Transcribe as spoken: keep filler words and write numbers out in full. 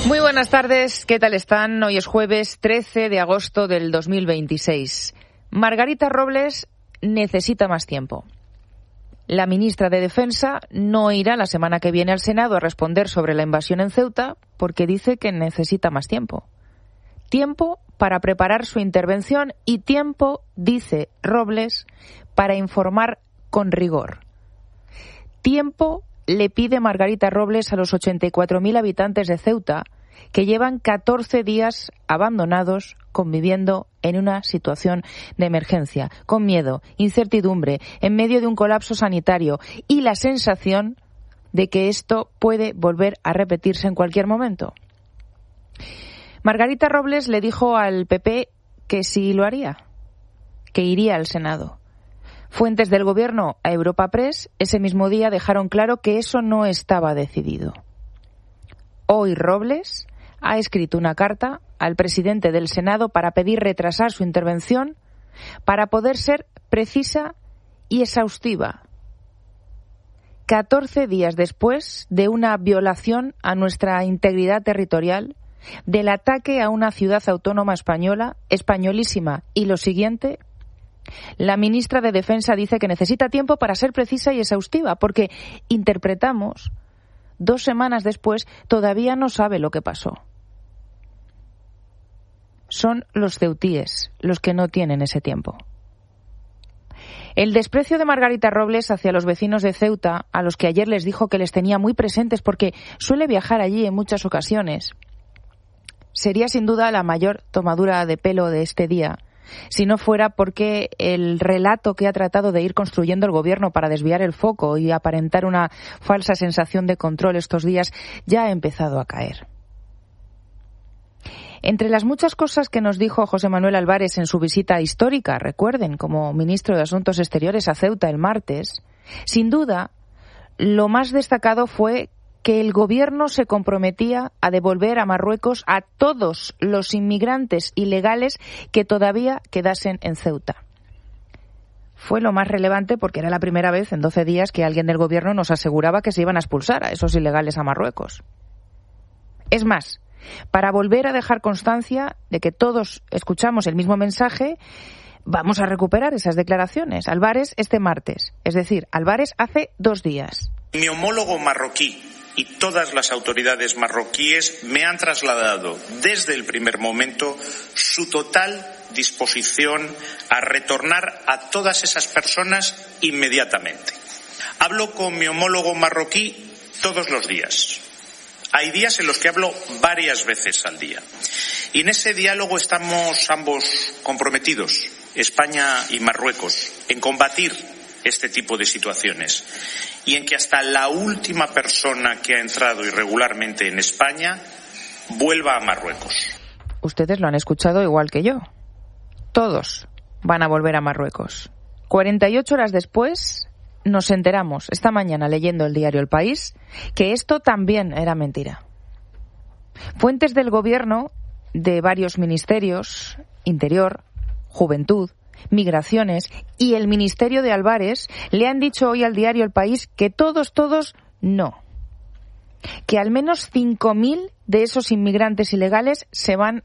Muy buenas tardes, ¿qué tal están? Hoy es jueves trece de agosto del dos mil veintiséis. Margarita Robles necesita más tiempo. La ministra de Defensa no irá la semana que viene al Senado a responder sobre la invasión en Ceuta porque dice que necesita más tiempo. Tiempo para preparar su intervención y tiempo, dice Robles, para informar con rigor. Tiempo le pide Margarita Robles a los ochenta y cuatro mil habitantes de Ceuta que llevan catorce días abandonados, conviviendo en una situación de emergencia, con miedo, incertidumbre, en medio de un colapso sanitario y la sensación de que esto puede volver a repetirse en cualquier momento. Margarita Robles le dijo al P P que sí lo haría, que iría al Senado. Fuentes del Gobierno a Europa Press ese mismo día dejaron claro que eso no estaba decidido. Hoy Robles ha escrito una carta al presidente del Senado para pedir retrasar su intervención para poder ser precisa y exhaustiva. catorce días después de una violación a nuestra integridad territorial, del ataque a una ciudad autónoma española, españolísima, y lo siguiente, la ministra de Defensa dice que necesita tiempo para ser precisa y exhaustiva, porque interpretamos, dos semanas después, todavía no sabe lo que pasó. Son los ceutíes los que no tienen ese tiempo. El desprecio de Margarita Robles hacia los vecinos de Ceuta, a los que ayer les dijo que les tenía muy presentes porque suele viajar allí en muchas ocasiones, sería sin duda la mayor tomadura de pelo de este día, si no fuera porque el relato que ha tratado de ir construyendo el Gobierno para desviar el foco y aparentar una falsa sensación de control estos días ya ha empezado a caer. Entre las muchas cosas que nos dijo José Manuel Álvarez en su visita histórica, recuerden, como ministro de Asuntos Exteriores a Ceuta el martes, sin duda, lo más destacado fue que el Gobierno se comprometía a devolver a Marruecos a todos los inmigrantes ilegales que todavía quedasen en Ceuta. Fue lo más relevante porque era la primera vez en doce días que alguien del Gobierno nos aseguraba que se iban a expulsar a esos ilegales a Marruecos. Es más, para volver a dejar constancia de que todos escuchamos el mismo mensaje, vamos a recuperar esas declaraciones. Álvarez este martes, es decir, Álvarez hace dos días. Mi homólogo marroquí y todas las autoridades marroquíes me han trasladado desde el primer momento su total disposición a retornar a todas esas personas inmediatamente. Hablo con mi homólogo marroquí todos los días. Hay días en los que hablo varias veces al día. Y en ese diálogo estamos ambos comprometidos, España y Marruecos, en combatir este tipo de situaciones y en que hasta la última persona que ha entrado irregularmente en España vuelva a Marruecos. Ustedes lo han escuchado igual que yo. Todos van a volver a Marruecos. cuarenta y ocho horas después nos enteramos, esta mañana leyendo el diario El País, que esto también era mentira. Fuentes del Gobierno de varios ministerios, Interior, Juventud, Migraciones y el Ministerio de Álvarez le han dicho hoy al diario El País que todos, todos no. Que al menos cinco mil de esos inmigrantes ilegales se van